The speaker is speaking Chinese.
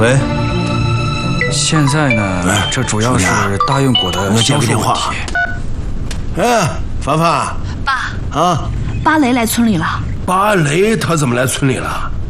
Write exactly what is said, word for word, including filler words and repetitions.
喂， 现在呢，这主要是大运果的销售问题。 哎，凡凡， 爸啊， 芭蕾来村里了。 芭蕾他怎么来村里了？